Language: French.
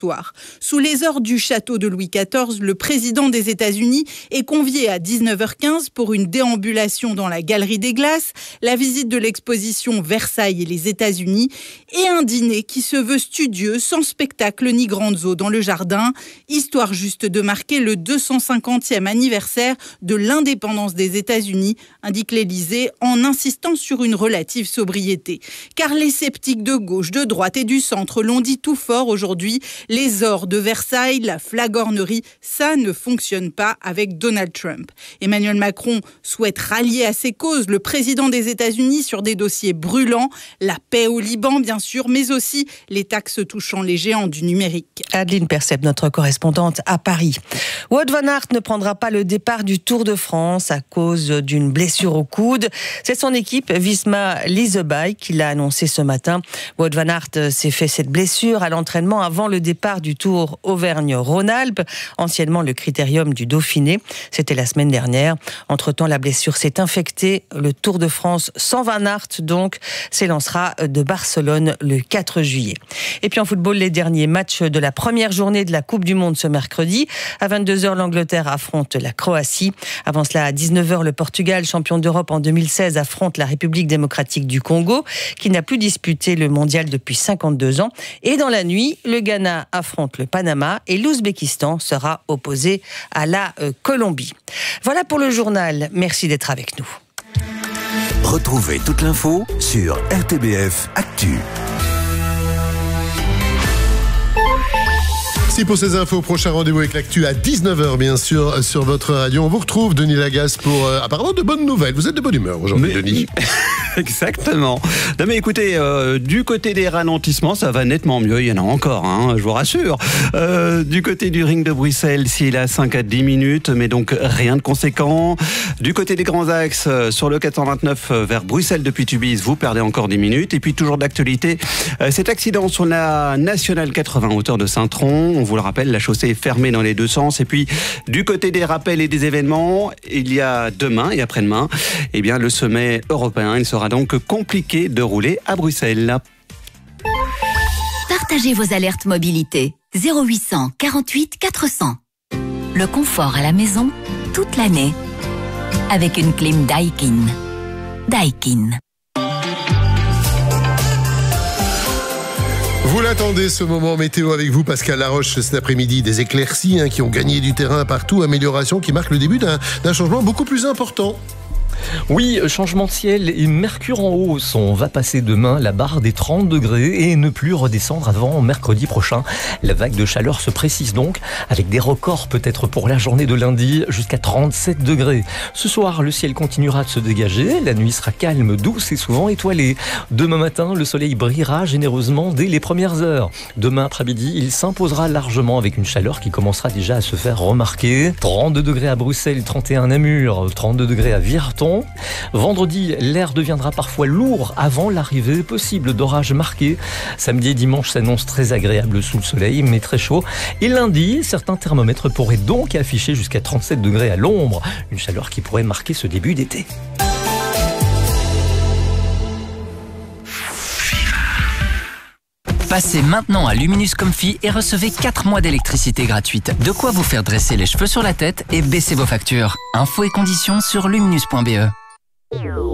Sous les ors du château de Louis XIV, le président des États-Unis est convié à 19h15 pour une déambulation dans la Galerie des Glaces, la visite de l'exposition Versailles et les États-Unis et un dîner qui se veut studieux, sans spectacle ni grande eau dans le jardin, histoire juste de marquer le 250e anniversaire de l'indépendance des États-Unis, indique l'Élysée en insistant sur une relative sobriété. Car les sceptiques de gauche, de droite et du centre l'ont dit tout fort aujourd'hui, les ors de Versailles, la flagornerie, ça ne fonctionne pas avec Donald Trump. Emmanuel Macron souhaite rallier à ses causes le président des États-Unis sur des dossiers brûlants, la paix au Liban bien sûr, mais aussi les taxes touchant les géants du numérique. Adeline Percep, notre correspondante à Paris. Wout van Aert ne prendra pas le départ du Tour de France à cause d'une blessure au coude. C'est son équipe Visma Lease Bike qui l'a annoncé ce matin. Wout van Aert s'est fait cette blessure à l'entraînement avant le départ du Tour Auvergne-Rhône-Alpes, anciennement le critérium du Dauphiné. C'était la semaine dernière. Entre-temps, la blessure s'est infectée. Le Tour de France sans Van Aert, donc, s'élancera de Barcelone le 4 juillet. Et puis en football, les derniers matchs de la première journée de la Coupe du Monde ce mercredi. À 22h, l'Angleterre affronte la Croatie. Avant cela, à 19h, le Portugal, champion d'Europe en 2016, affronte la République démocratique du Congo, qui n'a plus disputé le mondial depuis 52 ans. Et dans la nuit, le Ghana affronte le Panama et l'Ouzbékistan sera opposé à la Colombie. Voilà pour le journal. Merci d'être avec nous. Retrouvez toute l'info sur RTBF Actu. Si pour ces infos, prochain rendez-vous avec l'actu à 19h, bien sûr, sur votre radio. On vous retrouve, Denis Lagasse, pour apparemment de bonnes nouvelles. Vous êtes de bonne humeur aujourd'hui, Denis. Exactement. Non mais écoutez, du côté des ralentissements, ça va nettement mieux. Il y en a encore, je vous rassure. Du côté du ring de Bruxelles, s'il est à 5 à 10 minutes, mais donc rien de conséquent. Du côté des grands axes, sur le 429 vers Bruxelles depuis Tubize, vous perdez encore 10 minutes. Et puis toujours d'actualité, cet accident sur la Nationale 80, hauteur de Saint-Tron. On vous le rappelle, la chaussée est fermée dans les deux sens. Et puis, du côté des rappels et des événements, il y a demain et après-demain, le sommet européen. Il sera donc compliqué de rouler à Bruxelles. Partagez vos alertes mobilité. 0800 48 400. Le confort à la maison, toute l'année. Avec une clim Daikin. Daikin. Vous l'attendez, ce moment météo avec vous, Pascal Laroche, cet après-midi. Des éclaircies qui ont gagné du terrain partout. Amélioration qui marque le début d'un changement beaucoup plus important. Oui, changement de ciel et mercure en hausse. On va passer demain la barre des 30 degrés et ne plus redescendre avant mercredi prochain. La vague de chaleur se précise donc, avec des records peut-être pour la journée de lundi, jusqu'à 37 degrés. Ce soir, le ciel continuera de se dégager. La nuit sera calme, douce et souvent étoilée. Demain matin, le soleil brillera généreusement dès les premières heures. Demain après-midi, il s'imposera largement avec une chaleur qui commencera déjà à se faire remarquer. 32 degrés à Bruxelles, 31 à Namur, 32 degrés à Virton. Vendredi, l'air deviendra parfois lourd avant l'arrivée possible d'orages marqués. Samedi et dimanche s'annoncent très agréables sous le soleil, mais très chaud. Et lundi, certains thermomètres pourraient donc afficher jusqu'à 37 degrés à l'ombre. Une chaleur qui pourrait marquer ce début d'été. Passez maintenant à Luminus Comfy et recevez 4 mois d'électricité gratuite. De quoi vous faire dresser les cheveux sur la tête et baisser vos factures. Infos et conditions sur luminus.be.